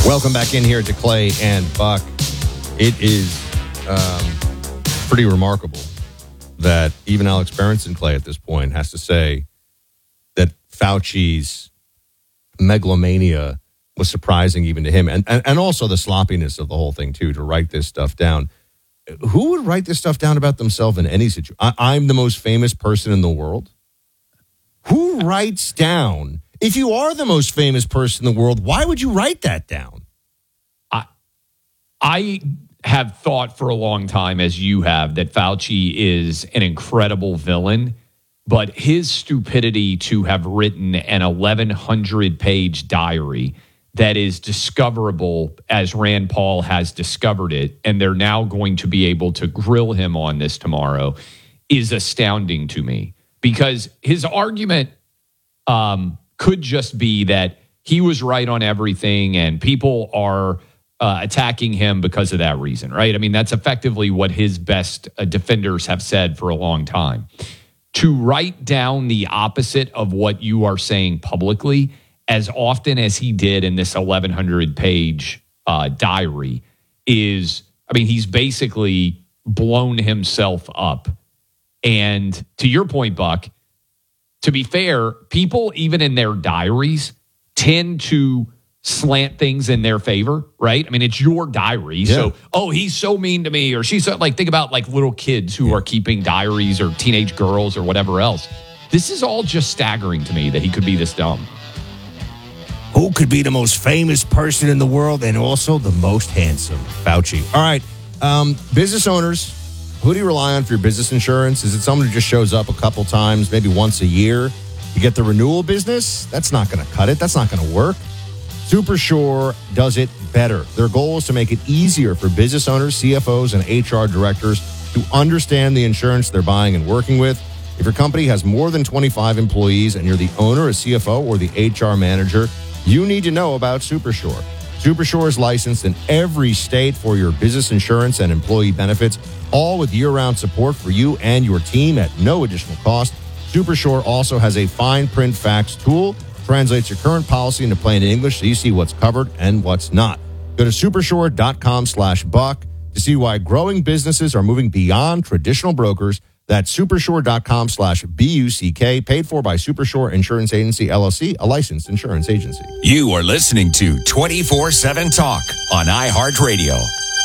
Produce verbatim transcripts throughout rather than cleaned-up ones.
Welcome back in here to Clay and Buck. It is um, pretty remarkable that even Alex Berenson, Clay, at this point has to say that Fauci's megalomania was surprising even to him. And, and, and also the sloppiness of the whole thing, too, to write this stuff down. Who would write this stuff down about themselves in any situation? I, I'm the most famous person in the world. Who writes down, if you are the most famous person in the world, why would you write that down? I, I have thought for a long time, as you have, that Fauci is an incredible villain, but his stupidity to have written an eleven hundred page diary that is discoverable as Rand Paul has discovered it, and they're now going to be able to grill him on this tomorrow, is astounding to me. Because his argument um, could just be that he was right on everything and people are uh, attacking him because of that reason, right? I mean, that's effectively what his best uh, defenders have said for a long time. To write down the opposite of what you are saying publicly as often as he did in this eleven hundred page uh, diary is, I mean, he's basically blown himself up. And to your point, Buck, to be fair, people, even in their diaries, tend to slant things in their favor, right? I mean, it's your diary. Yeah. So, oh, he's so mean to me, or she's so, like, think about like little kids who yeah. are keeping diaries, or teenage girls, or whatever else. This is all just staggering to me that he could be this dumb. Who could be the most famous person in the world and also the most handsome? Fauci. All right. Um, business owners, who do you rely on for your business insurance? Is it someone who just shows up a couple times, maybe once a year? You get the renewal business? That's not going to cut it. That's not going to work. Supersure does it better. Their goal is to make it easier for business owners, C F Os, and H R directors to understand the insurance they're buying and working with. If your company has more than twenty-five employees and you're the owner, a C F O, or the H R manager, you need to know about Supersure. Supersure is licensed in every state for your business insurance and employee benefits, all with year-round support for you and your team at no additional cost. Supersure also has a fine print facts tool, translates your current policy into plain English so you see what's covered and what's not. Go to supersure.com slash buck to see why growing businesses are moving beyond traditional brokers. That's supersure.com slash B-U-C-K, paid for by Supersure Insurance Agency, L L C, a licensed insurance agency. You are listening to twenty-four seven Talk on iHeartRadio.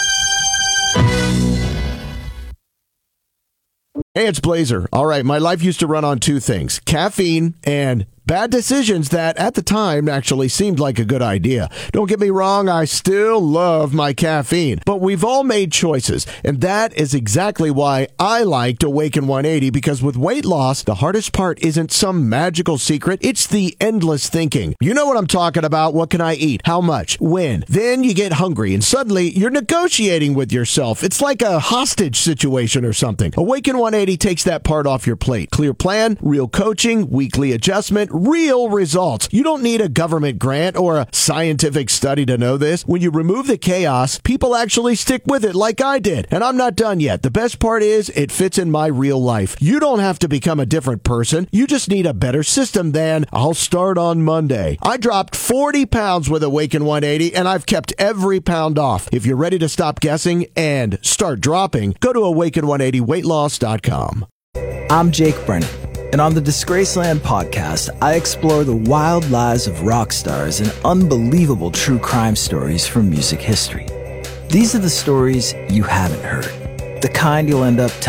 Hey, it's Blazer. All right, my life used to run on two things, caffeine and bad decisions that at the time actually seemed like a good idea. Don't get me wrong, I still love my caffeine, but we've all made choices, and that is exactly why I liked Awaken one eighty, because with weight loss, the hardest part isn't some magical secret, it's the endless thinking. You know what I'm talking about. What can I eat? How much? When? Then you get hungry, and suddenly you're negotiating with yourself. It's like a hostage situation or something. Awaken one eighty takes that part off your plate. Clear plan, real coaching, weekly adjustment, real results. You don't need a government grant or a scientific study to know this. When you remove the chaos, people actually stick with it like I did. And I'm not done yet. The best part is it fits in my real life. You don't have to become a different person. You just need a better system than I'll start on Monday. I dropped forty pounds with Awaken one eighty, and I've kept every pound off. If you're ready to stop guessing and start dropping, go to awaken one eighty weight loss dot com. I'm Jake Brennan, and on the Disgraceland podcast, I explore the wild lives of rock stars and unbelievable true crime stories from music history. These are the stories you haven't heard, the kind you'll end up telling